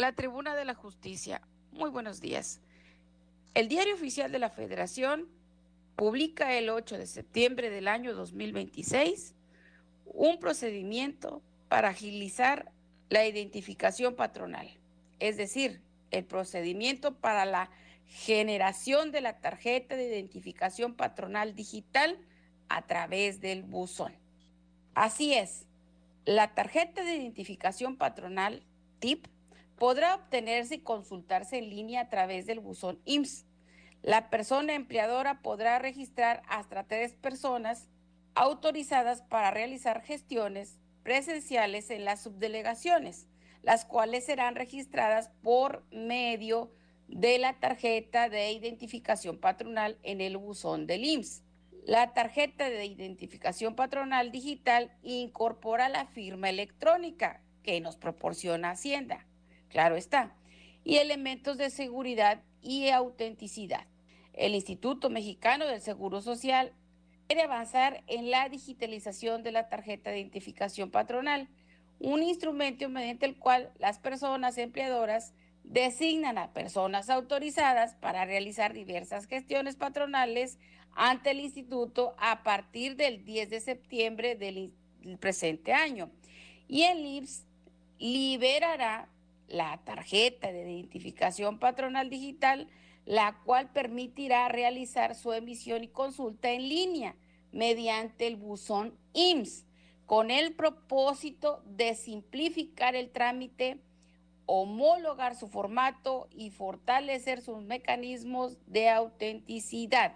La Tribuna de la Justicia. Muy buenos días. El Diario Oficial de la Federación publica el 8 de septiembre del año 2026 un procedimiento para agilizar la identificación patronal, es decir, el procedimiento para la generación de la tarjeta de identificación patronal digital a través del buzón. Así es, la tarjeta de identificación patronal TIP podrá obtenerse y consultarse en línea a través del buzón IMSS. La persona empleadora podrá registrar hasta 3 personas autorizadas para realizar gestiones presenciales en las subdelegaciones, las cuales serán registradas por medio de la tarjeta de identificación patronal en el buzón del IMSS. La tarjeta de identificación patronal digital incorpora la firma electrónica que nos proporciona Hacienda, claro está, y elementos de seguridad y autenticidad. El Instituto Mexicano del Seguro Social quiere avanzar en la digitalización de la tarjeta de identificación patronal, un instrumento mediante el cual las personas empleadoras designan a personas autorizadas para realizar diversas gestiones patronales ante el instituto a partir del 10 de septiembre del presente año. Y el IMSS liberará la tarjeta de identificación patronal digital, la cual permitirá realizar su emisión y consulta en línea mediante el buzón IMSS, con el propósito de simplificar el trámite, homologar su formato y fortalecer sus mecanismos de autenticidad.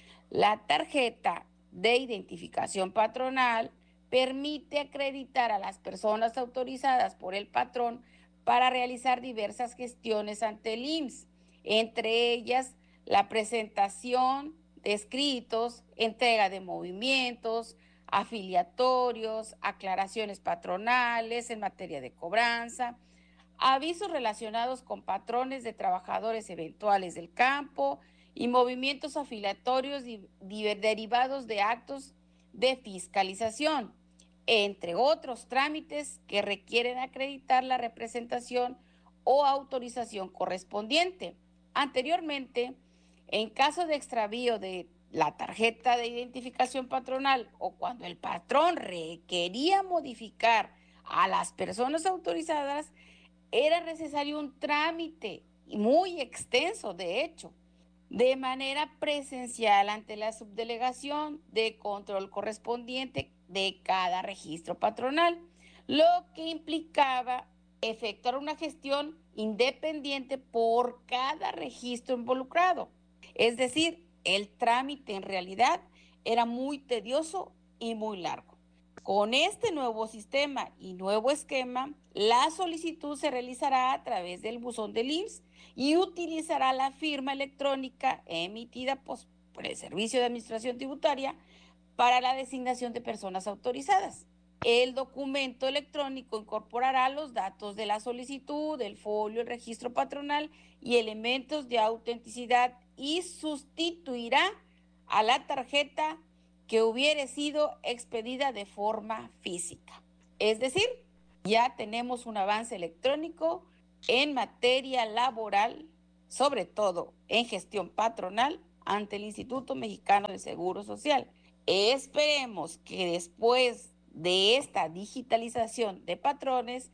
La tarjeta de identificación patronal permite acreditar a las personas autorizadas por el patrón para realizar diversas gestiones ante el IMSS, entre ellas la presentación de escritos, entrega de movimientos, afiliatorios, aclaraciones patronales en materia de cobranza, avisos relacionados con patrones de trabajadores eventuales del campo y movimientos afiliatorios derivados de actos de fiscalización, entre otros trámites que requieren acreditar la representación o autorización correspondiente. Anteriormente, en caso de extravío de la tarjeta de identificación patronal o cuando el patrón requería modificar a las personas autorizadas, era necesario un trámite muy extenso, de hecho, de manera presencial ante la subdelegación de control correspondiente de cada registro patronal, lo que implicaba efectuar una gestión independiente por cada registro involucrado. Es decir, el trámite en realidad era muy tedioso y muy largo. Con este nuevo sistema y nuevo esquema, la solicitud se realizará a través del buzón del IMSS y utilizará la firma electrónica emitida por el Servicio de Administración Tributaria para la designación de personas autorizadas. El documento electrónico incorporará los datos de la solicitud, el folio, el registro patronal y elementos de autenticidad y sustituirá a la tarjeta que hubiere sido expedida de forma física. Es decir, ya tenemos un avance electrónico en materia laboral, sobre todo en gestión patronal, ante el Instituto Mexicano del Seguro Social. Esperemos que después de esta digitalización de patrones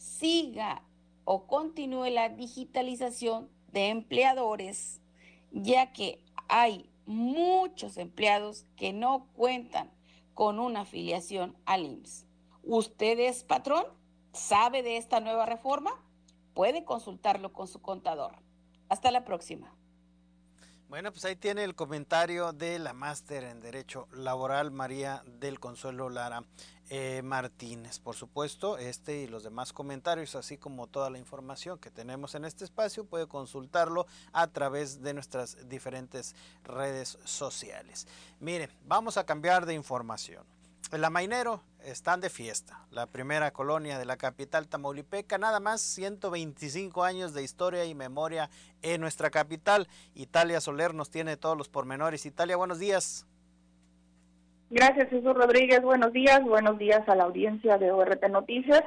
siga o continúe la digitalización de empleadores, ya que hay muchos empleados que no cuentan con una afiliación al IMSS. ¿Usted es patrón? ¿Sabe de esta nueva reforma? Puede consultarlo con su contador. Hasta la próxima. Bueno, pues ahí tiene el comentario de la máster en Derecho Laboral, María del Consuelo Lara Martínez. Por supuesto, este y los demás comentarios, así como toda la información que tenemos en este espacio, puede consultarlo a través de nuestras diferentes redes sociales. Mire, vamos a cambiar de información. El Amainero están de fiesta, la primera colonia de la capital tamaulipeca, nada más 125 años de historia y memoria en nuestra capital. Italia Soler nos tiene todos los pormenores. Italia, buenos días. Gracias, Jesús Rodríguez. Buenos días a la audiencia de ORT Noticias.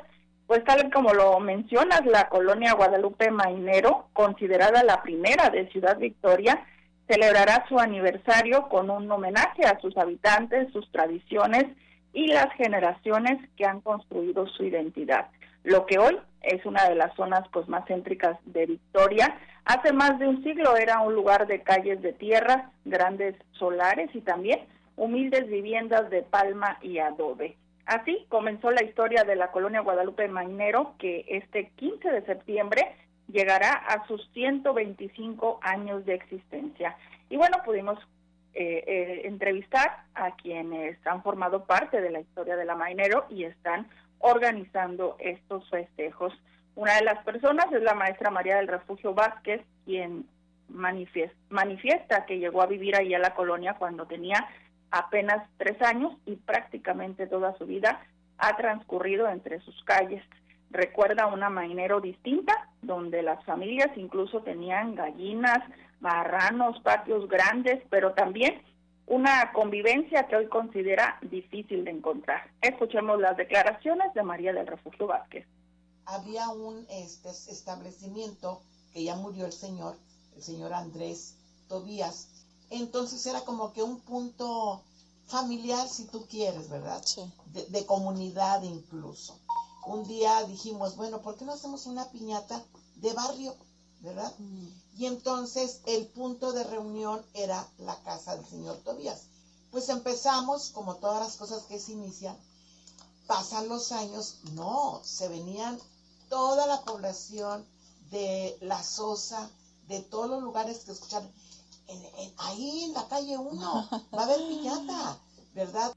Pues tal como lo mencionas, la colonia Guadalupe Mainero, considerada la primera de Ciudad Victoria, celebrará su aniversario con un homenaje a sus habitantes, sus tradiciones y las generaciones que han construido su identidad. Lo que hoy es una de las zonas pues más céntricas de Victoria, hace más de un siglo era un lugar de calles de tierra, grandes solares y también humildes viviendas de palma y adobe. Así comenzó la historia de la colonia Guadalupe Mainero, que este 15 de septiembre llegará a sus 125 años de existencia. Y bueno, pudimos entrevistar a quienes han formado parte de la historia de la Mainero y están organizando estos festejos. Una de las personas es la maestra María del Refugio Vázquez, quien manifiesta que llegó a vivir ahí a la colonia cuando tenía apenas 3 años y prácticamente toda su vida ha transcurrido entre sus calles. Recuerda una Mainero distinta, donde las familias incluso tenían gallinas, marranos, patios grandes, pero también una convivencia que hoy considera difícil de encontrar. Escuchemos las declaraciones de María del Refugio Vázquez. Había un establecimiento que ya murió el señor Andrés Tobías. Entonces era como que un punto familiar, si tú quieres, ¿verdad? Sí. De comunidad incluso. Un día dijimos, bueno, ¿por qué no hacemos una piñata de barrio, verdad? Y entonces el punto de reunión era la casa del señor Tobías. Pues empezamos, como todas las cosas que se inician, pasan los años, no, se venían toda la población de La Sosa, de todos los lugares que escucharon. Ahí en la calle 1 va a haber piñata, ¿verdad?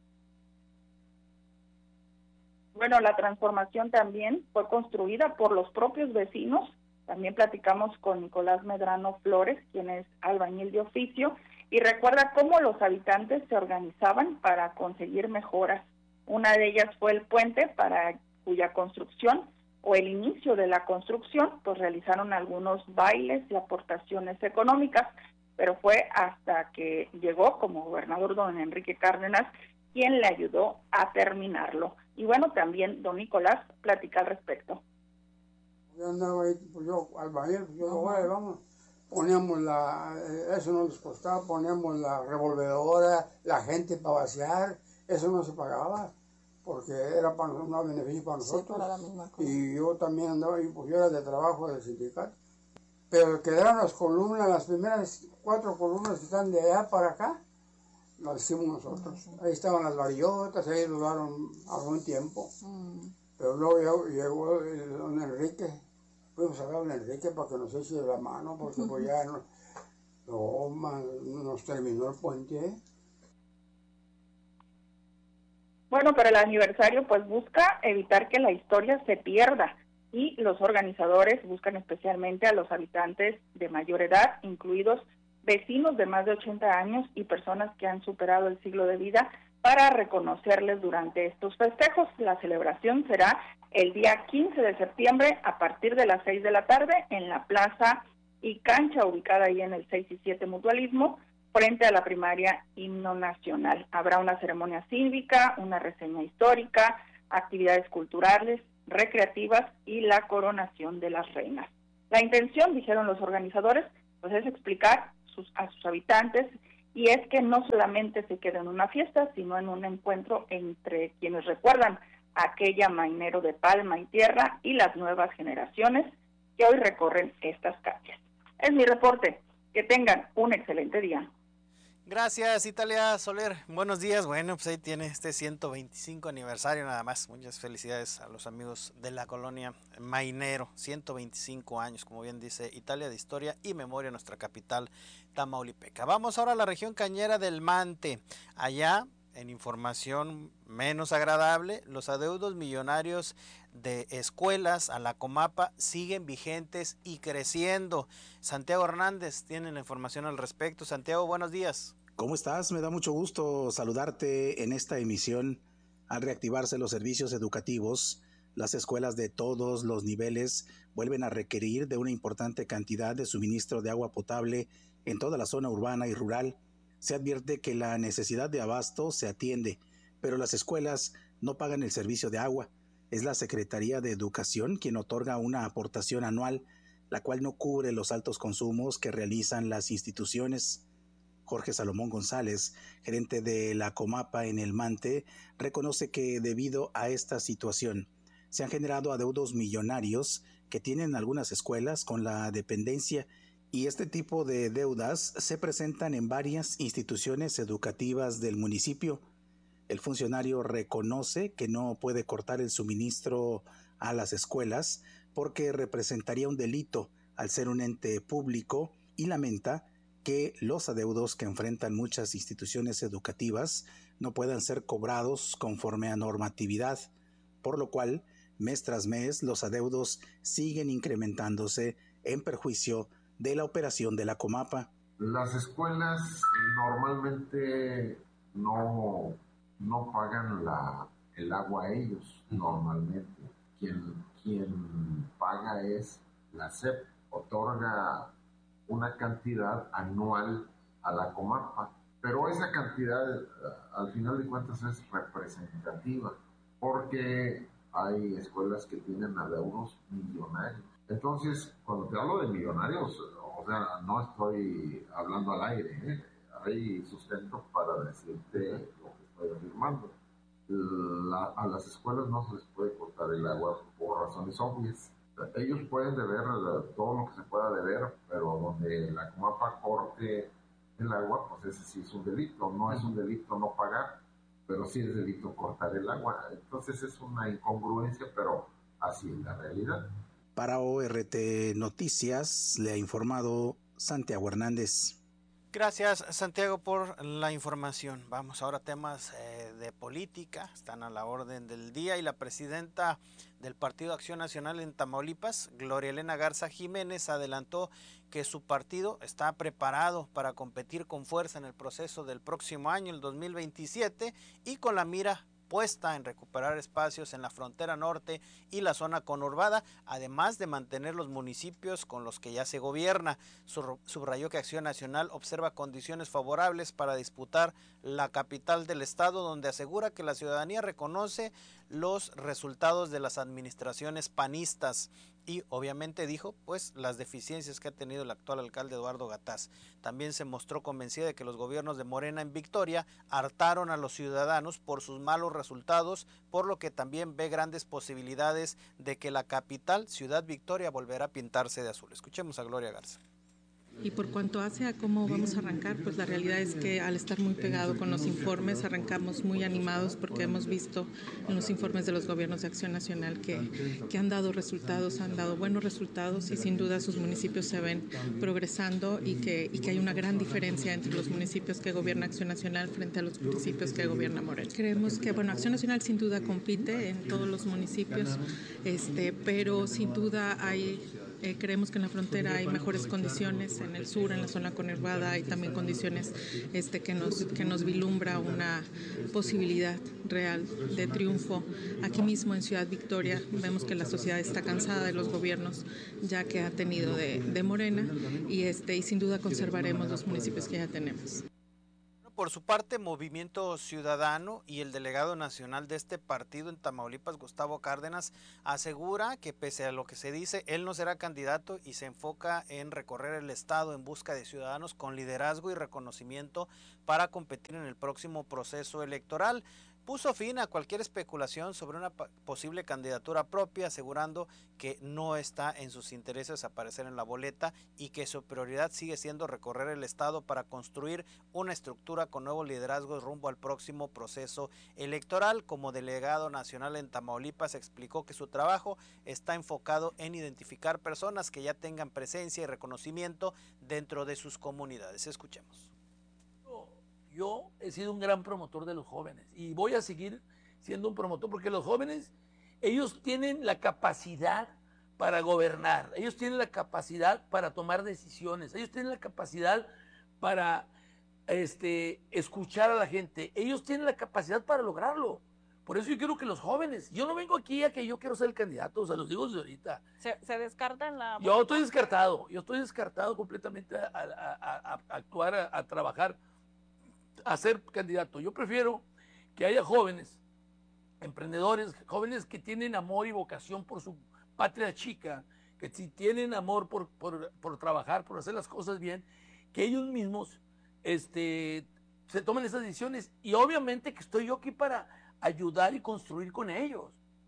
Bueno, la transformación también fue construida por los propios vecinos. También platicamos con Nicolás Medrano Flores, quien es albañil de oficio, y recuerda cómo los habitantes se organizaban para conseguir mejoras. Una de ellas fue el puente, para cuya construcción o el inicio de la construcción, pues realizaron algunos bailes y aportaciones económicas, pero fue hasta que llegó como gobernador don Enrique Cárdenas quien le ayudó a terminarlo. Y bueno, también don Nicolás platica al respecto. Yo andaba ahí, pues yo albañil, pues yo vamos, poníamos eso no nos costaba, poníamos la revolvedora, la gente para vaciar, eso no se pagaba, porque era para un beneficio para nosotros. Sí, para la misma cosa. Y yo también andaba ahí, pues yo era de trabajo del sindicato. Pero quedaron las columnas, las primeras 4 columnas que están de allá para acá, las hicimos nosotros. Ahí estaban las varillotas, ahí duraron algún tiempo. Pero luego llegó don Enrique, fuimos a ver a don Enrique para que nos eche la mano, porque pues ya nos terminó el puente. Bueno, pero el aniversario pues busca evitar que la historia se pierda, y los organizadores buscan especialmente a los habitantes de mayor edad, incluidos vecinos de más de 80 años y personas que han superado el siglo de vida, para reconocerles durante estos festejos. La celebración será el día 15 de septiembre a partir de las 6 de la tarde en la plaza y cancha ubicada ahí en el 6 y 7 Mutualismo, frente a la primaria Himno Nacional. Habrá una ceremonia cívica, una reseña histórica, actividades culturales, recreativas y la coronación de las reinas. La intención, dijeron los organizadores, pues es explicar a sus habitantes, y es que no solamente se quede en una fiesta, sino en un encuentro entre quienes recuerdan aquella Mainero de palma y tierra y las nuevas generaciones que hoy recorren estas calles. Es mi reporte. Que tengan un excelente día. Gracias, Italia Soler. Buenos días. Bueno, pues ahí tiene este 125 aniversario nada más. Muchas felicidades a los amigos de la colonia Mainero. 125 años, como bien dice Italia, de historia y memoria, nuestra capital tamaulipeca. Vamos ahora a la región cañera del Mante. Allá, en información menos agradable, los adeudos millonarios de escuelas a la Comapa siguen vigentes y creciendo. Santiago Hernández tiene la información al respecto. Santiago, buenos días. ¿Cómo estás? Me da mucho gusto saludarte en esta emisión. Al reactivarse los servicios educativos, las escuelas de todos los niveles vuelven a requerir de una importante cantidad de suministro de agua potable en toda la zona urbana y rural. Se advierte que la necesidad de abasto se atiende, pero las escuelas no pagan el servicio de agua. es la Secretaría de Educación quien otorga una aportación anual, la cual no cubre los altos consumos que realizan las instituciones. Jorge Salomón González, gerente de la Comapa en El Mante, reconoce que debido a esta situación se han generado adeudos millonarios que tienen algunas escuelas con la dependencia, y este tipo de deudas se presentan en varias instituciones educativas del municipio. El funcionario reconoce que no puede cortar el suministro a las escuelas porque representaría un delito al ser un ente público, y lamenta que los adeudos que enfrentan muchas instituciones educativas no puedan ser cobrados conforme a normatividad, por lo cual mes tras mes los adeudos siguen incrementándose en perjuicio de la operación de la Comapa. Las escuelas normalmente no pagan el agua a ellos, normalmente. Quien paga es la SEP, otorga una cantidad anual a la Comapa, pero esa cantidad al final de cuentas es representativa, porque hay escuelas que tienen adeudos millonarios. Entonces, cuando te hablo de millonarios, o sea, no estoy hablando al aire, ¿eh? Hay sustento para decirte lo que estoy afirmando. A las escuelas no se les puede cortar el agua por razones obvias. Ellos pueden deber todo lo que se pueda deber, pero donde la Comapa corte el agua, pues ese sí es un delito. No es un delito no pagar, pero sí es delito cortar el agua. Entonces es una incongruencia, pero así es la realidad. Para ORT Noticias le ha informado Santiago Hernández. Gracias, Santiago, por la información. Vamos ahora a temas de política, están a la orden del día, y la presidenta del Partido Acción Nacional en Tamaulipas, Gloria Elena Garza Jiménez, adelantó que su partido está preparado para competir con fuerza en el proceso del próximo año, el 2027, y con la mira puesta en recuperar espacios en la frontera norte y la zona conurbada, además de mantener los municipios con los que ya se gobierna. Subrayó que Acción Nacional observa condiciones favorables para disputar la capital del estado, donde asegura que la ciudadanía reconoce los resultados de las administraciones panistas y obviamente dijo pues las deficiencias que ha tenido el actual alcalde Eduardo Gataz. También se mostró convencida de que los gobiernos de Morena en Victoria hartaron a los ciudadanos por sus malos resultados, por lo que también ve grandes posibilidades de que la capital, Ciudad Victoria, volverá a pintarse de azul. Escuchemos a Gloria Garza. Y por cuanto hace a cómo vamos a arrancar, pues la realidad es que al estar muy pegado con los informes, arrancamos muy animados porque hemos visto en los informes de los gobiernos de Acción Nacional que han dado resultados, han dado buenos resultados, y sin duda sus municipios se ven progresando y que hay una gran diferencia entre los municipios que gobierna Acción Nacional frente a los municipios que gobierna Morena. Creemos que, Acción Nacional sin duda compite en todos los municipios, pero sin duda creemos que en la frontera hay mejores condiciones, en el sur, en la zona conurbada, hay también condiciones que nos vislumbra una posibilidad real de triunfo. Aquí mismo en Ciudad Victoria vemos que la sociedad está cansada de los gobiernos ya que ha tenido de Morena, y sin duda conservaremos los municipios que ya tenemos. Por su parte, Movimiento Ciudadano y el delegado nacional de este partido en Tamaulipas, Gustavo Cárdenas, asegura que pese a lo que se dice, él no será candidato y se enfoca en recorrer el estado en busca de ciudadanos con liderazgo y reconocimiento para competir en el próximo proceso electoral. Puso fin a cualquier especulación sobre una posible candidatura propia, asegurando que no está en sus intereses aparecer en la boleta y que su prioridad sigue siendo recorrer el estado para construir una estructura con nuevos liderazgos rumbo al próximo proceso electoral. Como delegado nacional en Tamaulipas, explicó que su trabajo está enfocado en identificar personas que ya tengan presencia y reconocimiento dentro de sus comunidades. Escuchemos. Yo he sido un gran promotor de los jóvenes y voy a seguir siendo un promotor porque los jóvenes, ellos tienen la capacidad para gobernar, ellos tienen la capacidad para tomar decisiones, ellos tienen la capacidad para escuchar a la gente, ellos tienen la capacidad para lograrlo. Por eso yo quiero que los jóvenes, yo no vengo aquí a que yo quiero ser el candidato, o sea, los digo desde ahorita. ¿Se descarta en la...? Yo estoy descartado completamente a actuar, a trabajar, a ser candidato. Yo prefiero que haya jóvenes emprendedores, jóvenes que tienen amor y vocación por su patria chica, que si tienen amor por trabajar, por hacer las cosas bien, que ellos mismos se tomen esas decisiones. Y obviamente que estoy yo aquí para ayudar y construir con ellos.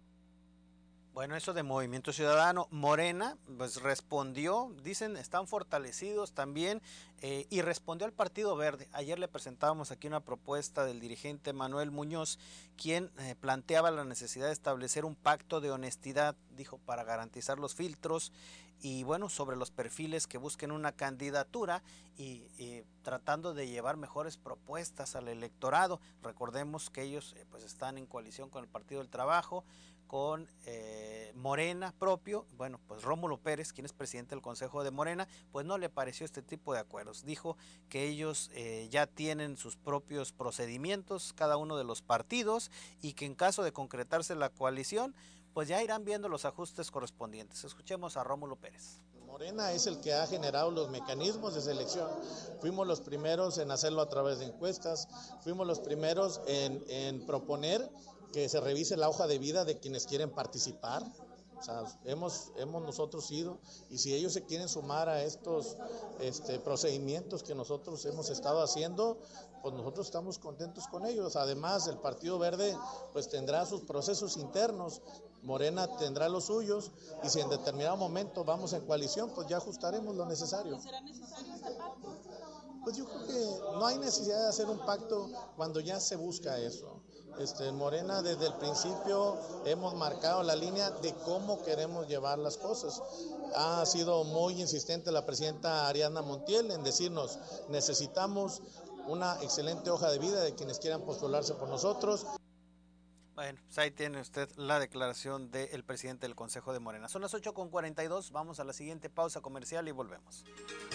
Bueno, eso de Movimiento Ciudadano, Morena, pues respondió, dicen, están fortalecidos también, y respondió al Partido Verde. Ayer le presentábamos aquí una propuesta del dirigente Manuel Muñoz, quien planteaba la necesidad de establecer un pacto de honestidad, dijo, para garantizar los filtros y bueno, sobre los perfiles que busquen una candidatura y tratando de llevar mejores propuestas al electorado. Recordemos que ellos pues están en coalición con el Partido del Trabajo, con Morena propio. Bueno, pues Rómulo Pérez, quien es presidente del Consejo de Morena, pues no le pareció este tipo de acuerdos. Dijo que ellos ya tienen sus propios procedimientos, cada uno de los partidos, y que en caso de concretarse la coalición, pues ya irán viendo los ajustes correspondientes. Escuchemos a Rómulo Pérez. Morena es el que ha generado los mecanismos de selección. Fuimos los primeros en hacerlo a través de encuestas, fuimos los primeros en proponer que se revise la hoja de vida de quienes quieren participar. O sea, hemos nosotros ido, y si ellos se quieren sumar a estos procedimientos que nosotros hemos estado haciendo, pues nosotros estamos contentos con ellos. Además, el Partido Verde pues tendrá sus procesos internos, Morena tendrá los suyos, y si en determinado momento vamos en coalición, pues ya ajustaremos lo necesario. ¿Será necesario este pacto? Pues yo creo que no hay necesidad de hacer un pacto cuando ya se busca eso. En Morena desde el principio hemos marcado la línea de cómo queremos llevar las cosas. Ha sido muy insistente la presidenta Ariadna Montiel en decirnos, necesitamos una excelente hoja de vida de quienes quieran postularse por nosotros. Bueno, pues ahí tiene usted la declaración del presidente del Consejo de Morena. Son las 8:42, vamos a la siguiente pausa comercial y volvemos.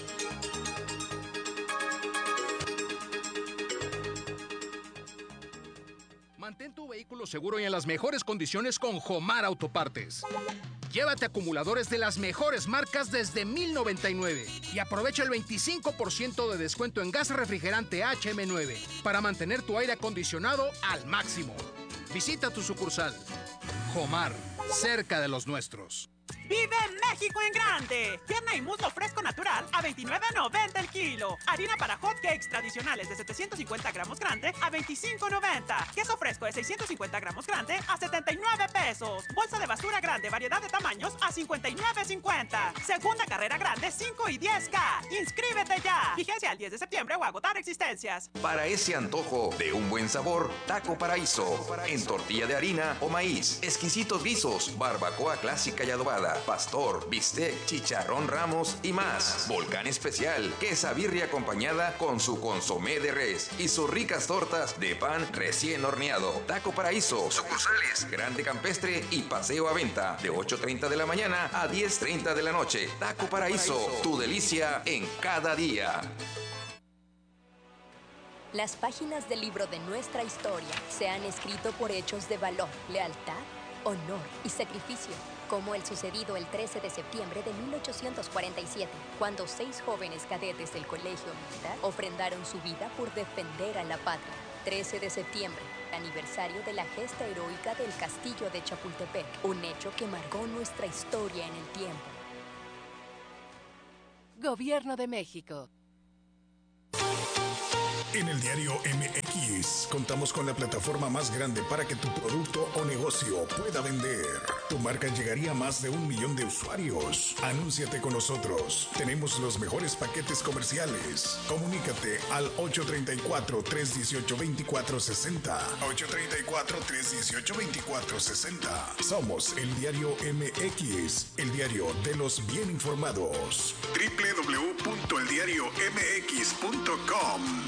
Mantén tu vehículo seguro y en las mejores condiciones con Jomar Autopartes. Llévate acumuladores de las mejores marcas desde $1,099 y aprovecha el 25% de descuento en gas refrigerante HM9 para mantener tu aire acondicionado al máximo. Visita tu sucursal. Jomar, cerca de los nuestros. ¡Vive México en grande! Pierna y muslo fresco natural a $29.90 el kilo. Harina para hot cakes tradicionales de 750 gramos grande a $25.90. Queso fresco de 650 gramos grande a $79. Bolsa de basura grande, variedad de tamaños a $59.50. Segunda carrera grande 5 y 10K. ¡Inscríbete ya! Vigencia al 10 de septiembre o agotar existencias. Para ese antojo de un buen sabor, Taco Paraíso. En tortilla de harina o maíz, exquisitos guisos, barbacoa clásica y adobada, pastor, bistec, chicharrón Ramos y más. Volcán especial, quesabirria acompañada con su consomé de res y sus ricas tortas de pan recién horneado. Taco Paraíso, sucursales Grande Campestre y Paseo a Venta, de 8:30 de la mañana a 10:30 de la noche. Taco Paraíso, tu delicia en cada día. Las páginas del libro de nuestra historia se han escrito por hechos de valor, lealtad, honor y sacrificio, como el sucedido el 13 de septiembre de 1847, cuando 6 jóvenes cadetes del Colegio Militar ofrendaron su vida por defender a la patria. 13 de septiembre, aniversario de la gesta heroica del Castillo de Chapultepec, un hecho que marcó nuestra historia en el tiempo. Gobierno de México. En el diario MX contamos con la plataforma más grande para que tu producto o negocio pueda vender. Tu marca llegaría a más de 1 millón de usuarios. Anúnciate con nosotros. Tenemos los mejores paquetes comerciales. Comunícate al 834-318-2460. 834-318-2460. Somos el diario MX, el diario de los bien informados. www.eldiariomx.com.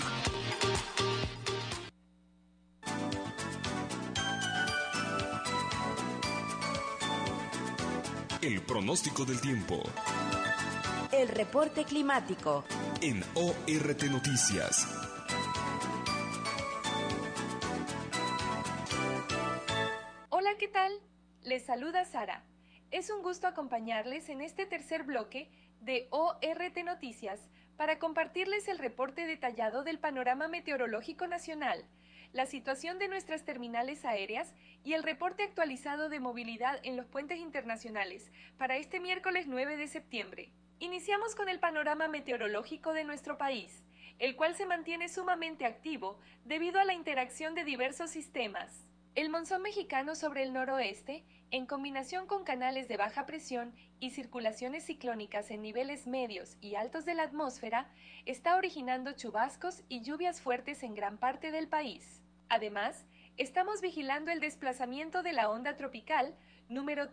El pronóstico del tiempo. El reporte climático. En ORT Noticias. Hola, ¿qué tal? Les saluda Sara. Es un gusto acompañarles en este tercer bloque de ORT Noticias para compartirles el reporte detallado del panorama meteorológico nacional. la situación de nuestras terminales aéreas y el reporte actualizado de movilidad en los puentes internacionales para este miércoles 9 de septiembre. Iniciamos con el panorama meteorológico de nuestro país, el cual se mantiene sumamente activo debido a la interacción de diversos sistemas. El monzón mexicano sobre el noroeste, en combinación con canales de baja presión y circulaciones ciclónicas en niveles medios y altos de la atmósfera, está originando chubascos y lluvias fuertes en gran parte del país. Además, estamos vigilando el desplazamiento de la onda tropical número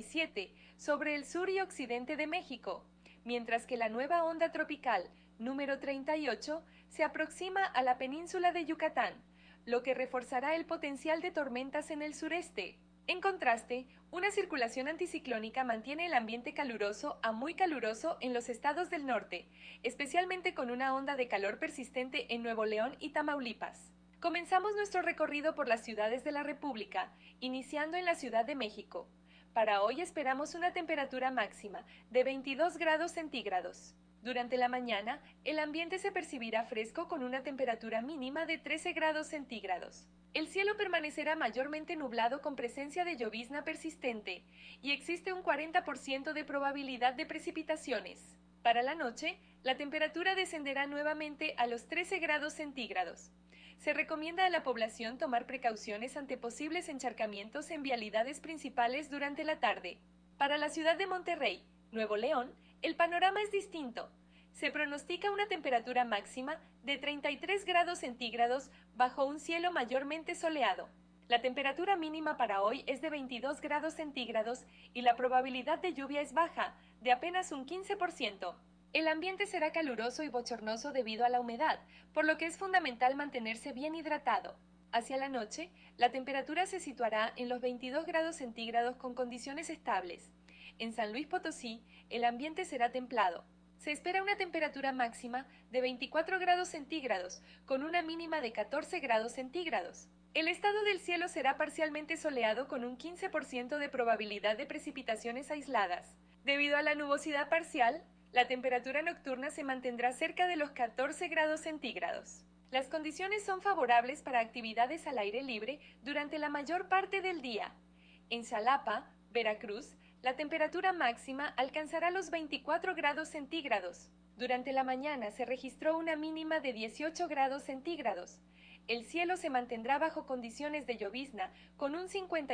37 sobre el sur y occidente de México, mientras que la nueva onda tropical número 38 se aproxima a la península de Yucatán, lo que reforzará el potencial de tormentas en el sureste. En contraste, una circulación anticiclónica mantiene el ambiente caluroso a muy caluroso en los estados del norte, especialmente con una onda de calor persistente en Nuevo León y Tamaulipas. Comenzamos nuestro recorrido por las ciudades de la República, iniciando en la Ciudad de México. Para hoy esperamos una temperatura máxima de 22 grados centígrados. Durante la mañana, el ambiente se percibirá fresco con una temperatura mínima de 13 grados centígrados. El cielo permanecerá mayormente nublado con presencia de llovizna persistente y existe un 40% de probabilidad de precipitaciones. Para la noche, la temperatura descenderá nuevamente a los 13 grados centígrados. Se recomienda a la población tomar precauciones ante posibles encharcamientos en vialidades principales durante la tarde. Para la ciudad de Monterrey, Nuevo León, el panorama es distinto. Se pronostica una temperatura máxima de 33 grados centígrados bajo un cielo mayormente soleado. La temperatura mínima para hoy es de 22 grados centígrados y la probabilidad de lluvia es baja, de apenas un 15%. El ambiente será caluroso y bochornoso debido a la humedad, por lo que es fundamental mantenerse bien hidratado. Hacia la noche, la temperatura se situará en los 22 grados centígrados con condiciones estables. En San Luis Potosí, el ambiente será templado. Se espera una temperatura máxima de 24 grados centígrados, con una mínima de 14 grados centígrados. El estado del cielo será parcialmente soleado con un 15% de probabilidad de precipitaciones aisladas. Debido a la nubosidad parcial, la temperatura nocturna se mantendrá cerca de los 14 grados centígrados. Las condiciones son favorables para actividades al aire libre durante la mayor parte del día. En Xalapa, Veracruz, la temperatura máxima alcanzará los 24 grados centígrados. Durante la mañana se registró una mínima de 18 grados centígrados. El cielo se mantendrá bajo condiciones de llovizna, con un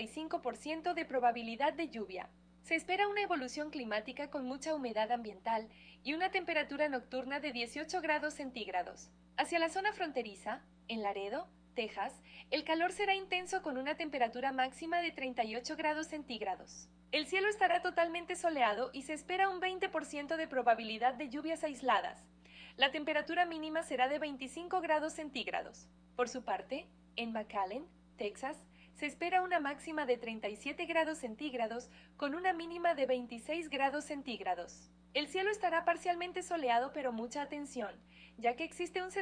55% de probabilidad de lluvia. Se espera una evolución climática con mucha humedad ambiental y una temperatura nocturna de 18 grados centígrados. Hacia la zona fronteriza, en Laredo, Texas, el calor será intenso con una temperatura máxima de 38 grados centígrados. El cielo estará totalmente soleado y se espera un 20% de probabilidad de lluvias aisladas. La temperatura mínima será de 25 grados centígrados. Por su parte, en McAllen, Texas, se espera una máxima de 37 grados centígrados con una mínima de 26 grados centígrados. El cielo estará parcialmente soleado, pero mucha atención, ya que existe un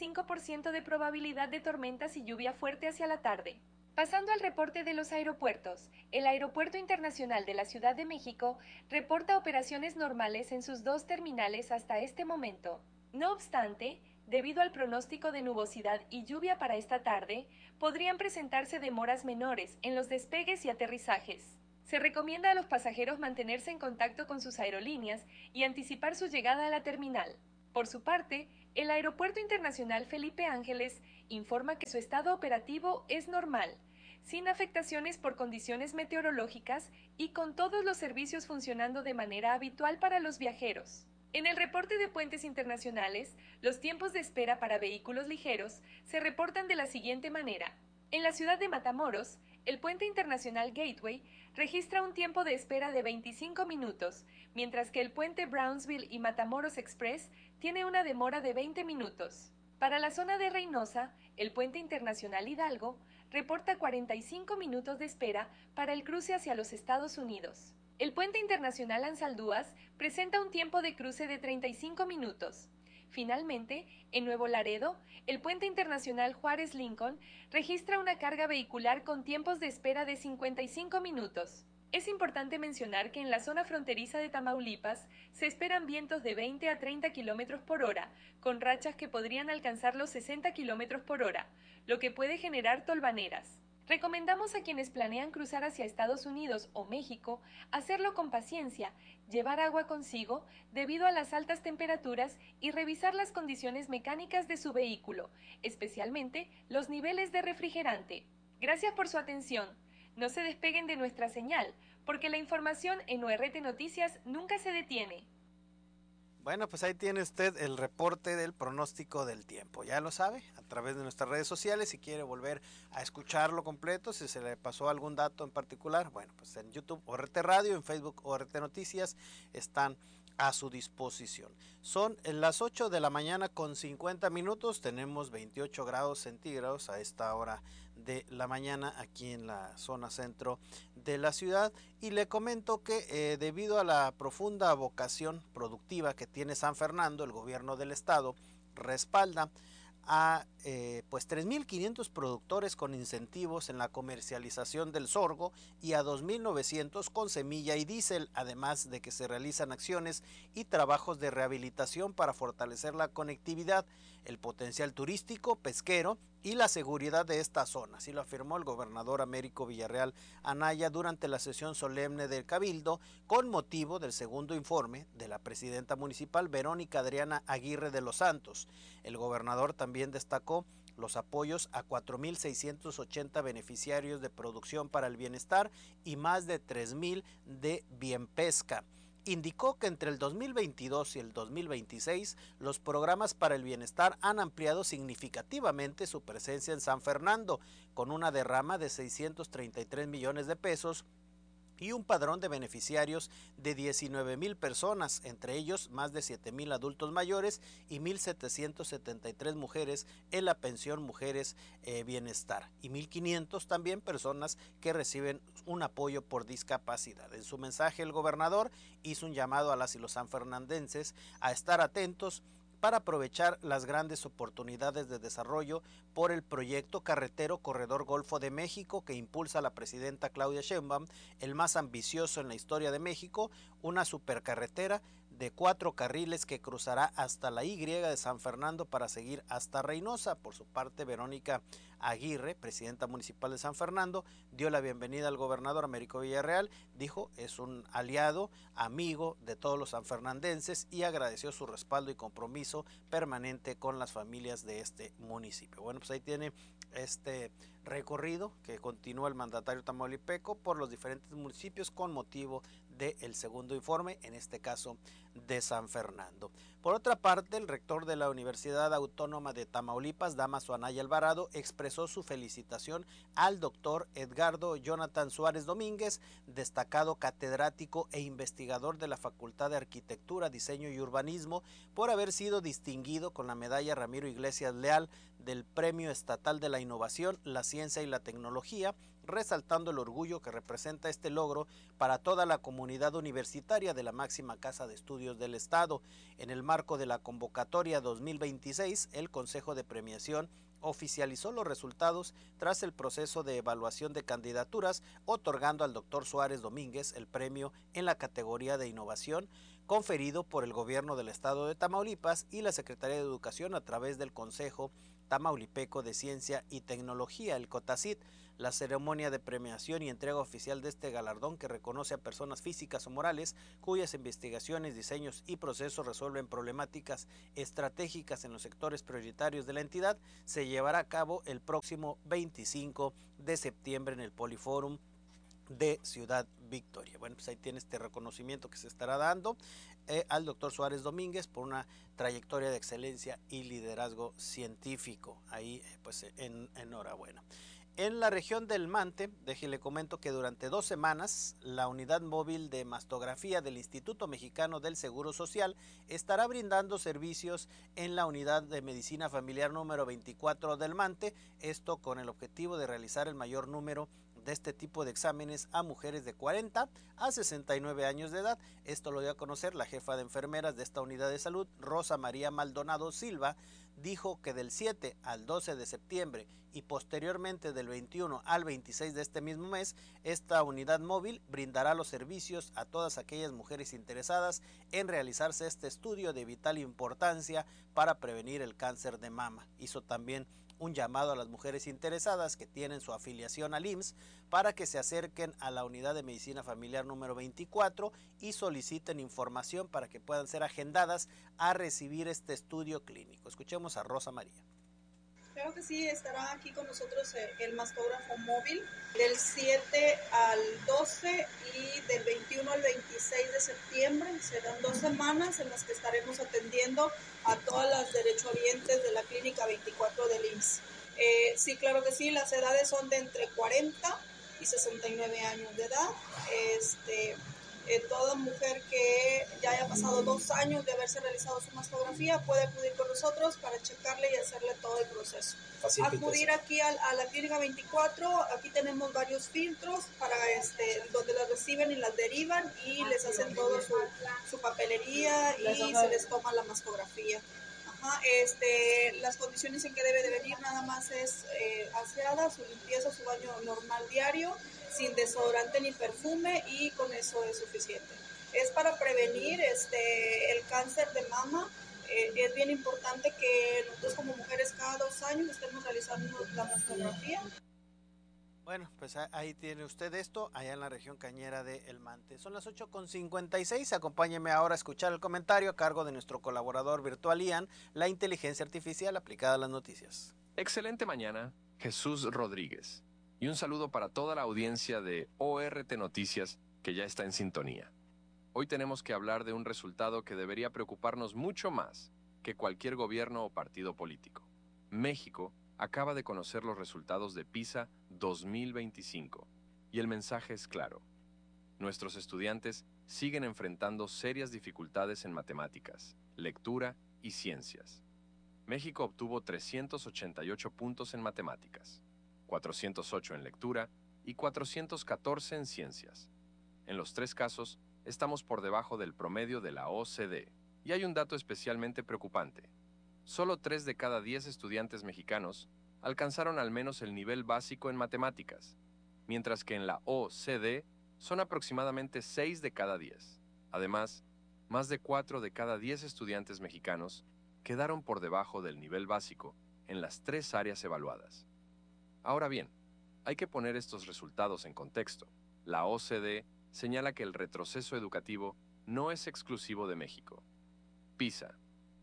75% de probabilidad de tormentas y lluvia fuerte hacia la tarde. Pasando al reporte de los aeropuertos, el Aeropuerto Internacional de la Ciudad de México reporta operaciones normales en sus 2 terminales hasta este momento. No obstante, debido al pronóstico de nubosidad y lluvia para esta tarde, podrían presentarse demoras menores en los despegues y aterrizajes. Se recomienda a los pasajeros mantenerse en contacto con sus aerolíneas y anticipar su llegada a la terminal. Por su parte, el Aeropuerto Internacional Felipe Ángeles informa que su estado operativo es normal, sin afectaciones por condiciones meteorológicas y con todos los servicios funcionando de manera habitual para los viajeros. En el reporte de puentes internacionales, los tiempos de espera para vehículos ligeros se reportan de la siguiente manera. En la ciudad de Matamoros, el puente internacional Gateway registra un tiempo de espera de 25 minutos, mientras que el puente Brownsville y Matamoros Express tiene una demora de 20 minutos. Para la zona de Reynosa, el puente internacional Hidalgo reporta 45 minutos de espera para el cruce hacia los Estados Unidos. El puente internacional Ansaldúas presenta un tiempo de cruce de 35 minutos. Finalmente, en Nuevo Laredo, el puente internacional Juárez Lincoln registra una carga vehicular con tiempos de espera de 55 minutos. Es importante mencionar que en la zona fronteriza de Tamaulipas se esperan vientos de 20 a 30 kilómetros por hora, con rachas que podrían alcanzar los 60 kilómetros por hora, lo que puede generar tolvaneras. Recomendamos a quienes planean cruzar hacia Estados Unidos o México hacerlo con paciencia, llevar agua consigo debido a las altas temperaturas y revisar las condiciones mecánicas de su vehículo, especialmente los niveles de refrigerante. Gracias por su atención. No se despeguen de nuestra señal, porque la información en ORT Noticias nunca se detiene. Bueno, pues ahí tiene usted el reporte del pronóstico del tiempo. Ya lo sabe, a través de nuestras redes sociales. Si quiere volver a escucharlo completo, si se le pasó algún dato en particular, bueno, pues en YouTube ORT Radio, en Facebook ORT Noticias, están a su disposición. Son las 8 de la mañana con 50 minutos, tenemos 28 grados centígrados a esta hora de la mañana aquí en la zona centro de la ciudad, y le comento que debido a la profunda vocación productiva que tiene San Fernando, el gobierno del estado respalda a pues 3.500 productores con incentivos en la comercialización del sorgo y a 2.900 con semilla y diésel, además de que se realizan acciones y trabajos de rehabilitación para fortalecer la conectividad, el potencial turístico, pesquero y la seguridad de esta zona. Así lo afirmó el gobernador Américo Villarreal Anaya durante la sesión solemne del Cabildo con motivo del segundo informe de la presidenta municipal Verónica Adriana Aguirre de los Santos. El gobernador también destacó los apoyos a 4.680 beneficiarios de producción para el bienestar y más de 3.000 de Bienpesca. Indicó que entre el 2022 y el 2026 los programas para el bienestar han ampliado significativamente su presencia en San Fernando, con una derrama de 633 millones de pesos y un padrón de beneficiarios de 19,000 personas, entre ellos más de 7,000 adultos mayores y 1,773 mujeres en la pensión Mujeres Bienestar y 1,500 también personas que reciben un apoyo por discapacidad. En su mensaje el gobernador hizo un llamado a las y los sanfernandenses a estar atentos para aprovechar las grandes oportunidades de desarrollo por el proyecto carretero Corredor Golfo de México que impulsa la presidenta Claudia Sheinbaum, el más ambicioso en la historia de México, una supercarretera de 4 carriles que cruzará hasta la Y de San Fernando para seguir hasta Reynosa. Por su parte, Verónica Aguirre, presidenta municipal de San Fernando, dio la bienvenida al gobernador Américo Villarreal, dijo es un aliado, amigo de todos los sanfernandenses y agradeció su respaldo y compromiso permanente con las familias de este municipio. Bueno, pues ahí tiene este recorrido que continúa el mandatario tamaulipeco por los diferentes municipios con motivo del segundo informe, en este caso de San Fernando. Por otra parte, el rector de la Universidad Autónoma de Tamaulipas, Dámaso Anaya Alvarado, expresó su felicitación al doctor Edgardo Jonathan Suárez Domínguez, destacado catedrático e investigador de la Facultad de Arquitectura, Diseño y Urbanismo, por haber sido distinguido con la medalla Ramiro Iglesias Leal del Premio Estatal de la Innovación, la Ciencia y la Tecnología, resaltando el orgullo que representa este logro para toda la comunidad universitaria de la máxima casa de estudios del Estado. En el marco de la convocatoria 2026, el Consejo de Premiación oficializó los resultados tras el proceso de evaluación de candidaturas, otorgando al doctor Suárez Domínguez el premio en la categoría de innovación, conferido por el gobierno del estado de Tamaulipas y la Secretaría de Educación a través del Consejo Tamaulipeco de Ciencia y Tecnología, el COTACIT. La ceremonia de premiación y entrega oficial de este galardón, que reconoce a personas físicas o morales cuyas investigaciones, diseños y procesos resuelven problemáticas estratégicas en los sectores prioritarios de la entidad, se llevará a cabo el próximo 25 de septiembre en el Poliforum de Ciudad Victoria. Bueno, pues ahí tiene este reconocimiento que se estará dando al doctor Suárez Domínguez por una trayectoria de excelencia y liderazgo científico. Ahí pues enhorabuena. En la región del Mante, le comento que durante 2 semanas la unidad móvil de mastografía del Instituto Mexicano del Seguro Social estará brindando servicios en la unidad de medicina familiar número 24 del Mante, esto con el objetivo de realizar el mayor número de este tipo de exámenes a mujeres de 40 a 69 años de edad. Esto lo dio a conocer la jefa de enfermeras de esta unidad de salud, Rosa María Maldonado Silva. Dijo que del 7 al 12 de septiembre y posteriormente del 21 al 26 de este mismo mes, esta unidad móvil brindará los servicios a todas aquellas mujeres interesadas en realizarse este estudio de vital importancia para prevenir el cáncer de mama. Hizo también un llamado a las mujeres interesadas que tienen su afiliación al IMSS para que se acerquen a la unidad de medicina familiar número 24 y soliciten información para que puedan ser agendadas a recibir este estudio clínico. Escuchemos a Rosa María. Claro que sí, estará aquí con nosotros el mastógrafo móvil del 7 al 12 y del 21 al 26 de septiembre. Serán 2 semanas en las que estaremos atendiendo a todas las derechohabientes de la clínica 24 del IMSS. Sí, claro que sí, las edades son de entre 40 y 69 años de edad. Toda mujer que ya haya pasado 2 años de haberse realizado su mastografía puede acudir con nosotros para checarle y hacerle todo el proceso. Acudir aquí a la clínica 24, aquí tenemos varios filtros para donde las reciben y las derivan y les hacen todo su papelería y se les toma la mastografía. Las condiciones en que debe de venir nada más es aseada, su limpieza, su baño normal diario, sin desodorante ni perfume, y con eso es suficiente. Es para prevenir el cáncer de mama. Es bien importante que nosotros como mujeres cada 2 años estemos realizando la mastografía. Bueno, pues ahí tiene usted esto, allá en la región cañera de El Mante. Son las 8:56, acompáñeme ahora a escuchar el comentario a cargo de nuestro colaborador virtual Ian, la inteligencia artificial aplicada a las noticias. Excelente mañana, Jesús Rodríguez. Y un saludo para toda la audiencia de ORT Noticias que ya está en sintonía. Hoy tenemos que hablar de un resultado que debería preocuparnos mucho más que cualquier gobierno o partido político. México acaba de conocer los resultados de PISA 2025 y el mensaje es claro. Nuestros estudiantes siguen enfrentando serias dificultades en matemáticas, lectura y ciencias. México obtuvo 388 puntos en matemáticas, 408 en lectura y 414 en ciencias. En los 3 casos, estamos por debajo del promedio de la OCDE. Y hay un dato especialmente preocupante. Solo 3 de cada 10 estudiantes mexicanos alcanzaron al menos el nivel básico en matemáticas, mientras que en la OCDE son aproximadamente 6 de cada 10. Además, más de 4 de cada 10 estudiantes mexicanos quedaron por debajo del nivel básico en las 3 áreas evaluadas. Ahora bien, hay que poner estos resultados en contexto. La OCDE señala que el retroceso educativo no es exclusivo de México. PISA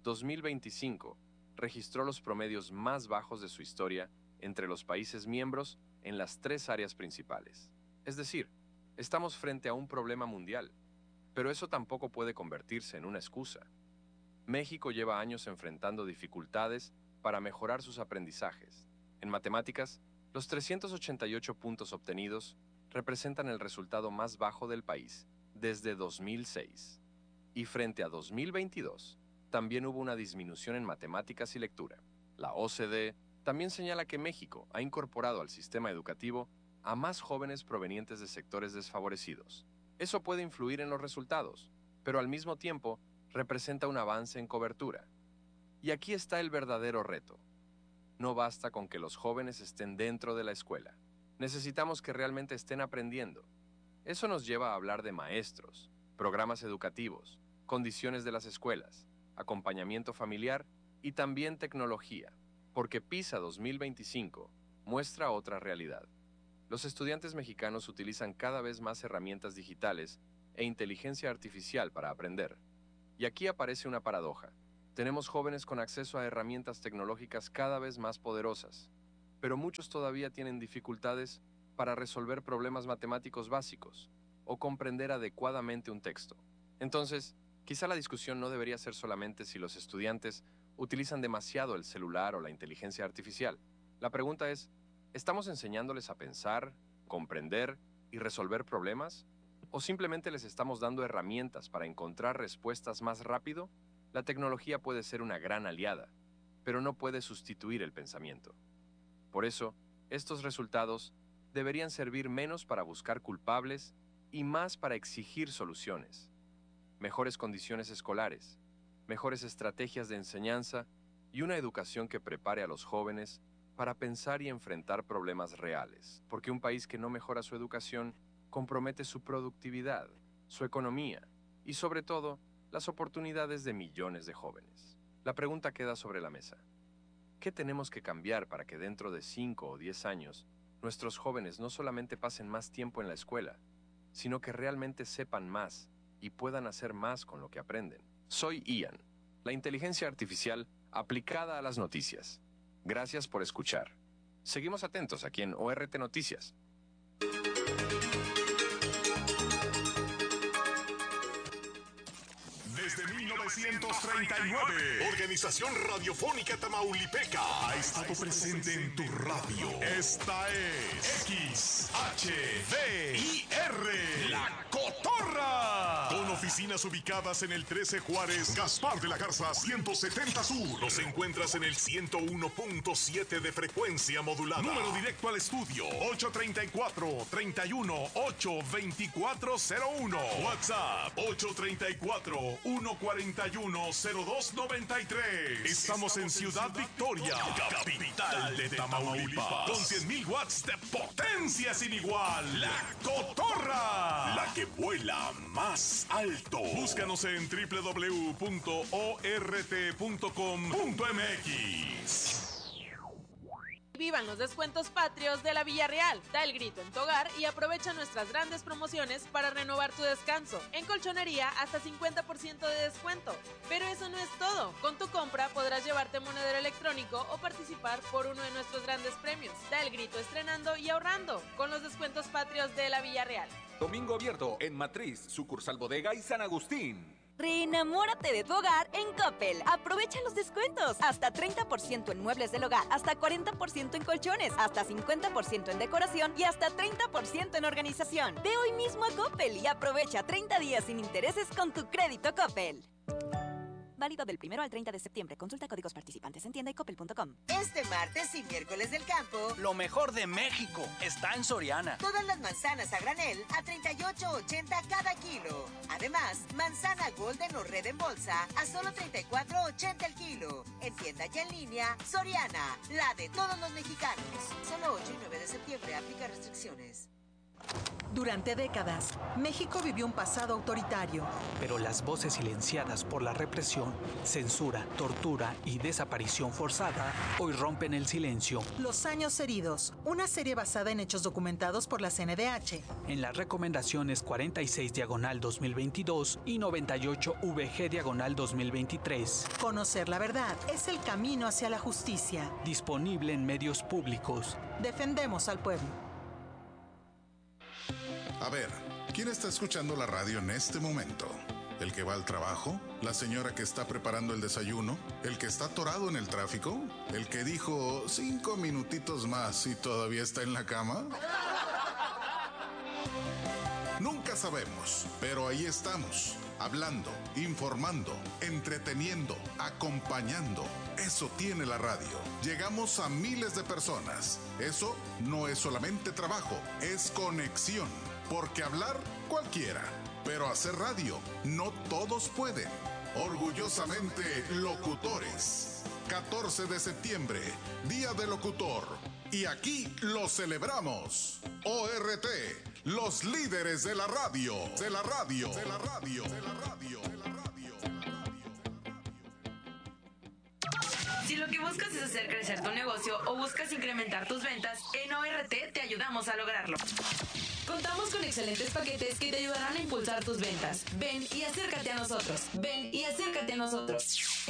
2025 registró los promedios más bajos de su historia entre los países miembros en las 3 áreas principales. Es decir, estamos frente a un problema mundial, pero eso tampoco puede convertirse en una excusa. México lleva años enfrentando dificultades para mejorar sus aprendizajes. En matemáticas, los 388 puntos obtenidos representan el resultado más bajo del país desde 2006. Y frente a 2022, también hubo una disminución en matemáticas y lectura. La OCDE también señala que México ha incorporado al sistema educativo a más jóvenes provenientes de sectores desfavorecidos. Eso puede influir en los resultados, pero al mismo tiempo representa un avance en cobertura. Y aquí está el verdadero reto. No basta con que los jóvenes estén dentro de la escuela. Necesitamos que realmente estén aprendiendo. Eso nos lleva a hablar de maestros, programas educativos, condiciones de las escuelas, acompañamiento familiar y también tecnología, porque PISA 2025 muestra otra realidad. Los estudiantes mexicanos utilizan cada vez más herramientas digitales e inteligencia artificial para aprender. Y aquí aparece una paradoja. Tenemos jóvenes con acceso a herramientas tecnológicas cada vez más poderosas, pero muchos todavía tienen dificultades para resolver problemas matemáticos básicos o comprender adecuadamente un texto. Entonces, quizá la discusión no debería ser solamente si los estudiantes utilizan demasiado el celular o la inteligencia artificial. La pregunta es, ¿estamos enseñándoles a pensar, comprender y resolver problemas? ¿O simplemente les estamos dando herramientas para encontrar respuestas más rápido? La tecnología puede ser una gran aliada, pero no puede sustituir el pensamiento. Por eso, estos resultados deberían servir menos para buscar culpables y más para exigir soluciones. Mejores condiciones escolares, mejores estrategias de enseñanza y una educación que prepare a los jóvenes para pensar y enfrentar problemas reales, porque un país que no mejora su educación compromete su productividad, su economía y, sobre todo, las oportunidades de millones de jóvenes. La pregunta queda sobre la mesa. ¿Qué tenemos que cambiar para que dentro de 5 o 10 años nuestros jóvenes no solamente pasen más tiempo en la escuela, sino que realmente sepan más y puedan hacer más con lo que aprenden? Soy Ian, la inteligencia artificial aplicada a las noticias. Gracias por escuchar. Seguimos atentos aquí en ORT Noticias. Desde 1939, Organización Radiofónica Tamaulipeca ha estado presente en tu radio. Esta es XHVIR, La Cotorra. Con oficinas ubicadas en el 13 Juárez, Gaspar de la Garza 170 Sur. Los encuentras en el 101.7 de frecuencia modulada. Número directo al estudio 834-31-82401. WhatsApp 834-141-0293. Estamos en Ciudad Victoria, capital de Tamaulipas, con 100,000 watts de potencia sin igual. La Cotorra, la que vuela más alto. Búscanos en www.ort.com.mx. Vivan los descuentos patrios de la Villarreal. Da el grito en tu hogar y aprovecha nuestras grandes promociones para renovar tu descanso. En colchonería, hasta 50% de descuento. Pero eso no es todo. Con tu compra podrás llevarte monedero electrónico o participar por uno de nuestros grandes premios. Da el grito estrenando y ahorrando con los descuentos patrios de la Villarreal. Domingo abierto en Matriz, sucursal Bodega y San Agustín. Reenamórate de tu hogar en Coppel. Aprovecha los descuentos. Hasta 30% en muebles del hogar, hasta 40% en colchones, hasta 50% en decoración y hasta 30% en organización. Ve hoy mismo a Coppel y aprovecha 30 días sin intereses con tu crédito Coppel. Válido del 1 al 30 de septiembre. Consulta códigos participantes en tienda y coppel.com. Este martes y miércoles del campo, lo mejor de México está en Soriana. Todas las manzanas a granel a $38.80 cada kilo. Además, manzana Golden o Red en bolsa a solo $34.80 el kilo. En tienda y en línea, Soriana, la de todos los mexicanos. Solo 8 y 9 de septiembre aplica restricciones. Durante décadas, México vivió un pasado autoritario. Pero las voces silenciadas por la represión, censura, tortura y desaparición forzada hoy rompen el silencio. Los años heridos, una serie basada en hechos documentados por la CNDH. En las recomendaciones 46/2022 y 98-VG/2023. Conocer la verdad es el camino hacia la justicia. Disponible en medios públicos. Defendemos al pueblo. A ver, ¿quién está escuchando la radio en este momento? ¿El que va al trabajo? ¿La señora que está preparando el desayuno? ¿El que está atorado en el tráfico? ¿El que dijo 5 minutitos más y todavía está en la cama? Nunca sabemos, pero ahí estamos, hablando, informando, entreteniendo, acompañando. Eso tiene la radio. Llegamos a miles de personas. Eso no es solamente trabajo, es conexión. Porque hablar, cualquiera. Pero hacer radio, no todos pueden. Orgullosamente, locutores. 14 de septiembre, Día del Locutor. Y aquí lo celebramos. ORT, los líderes de la radio. De la radio. De la radio. De la radio. Si lo que buscas es hacer crecer tu negocio o buscas incrementar tus ventas, en ORT te ayudamos a lograrlo. Contamos con excelentes paquetes que te ayudarán a impulsar tus ventas. Ven y acércate a nosotros. Ven y acércate a nosotros.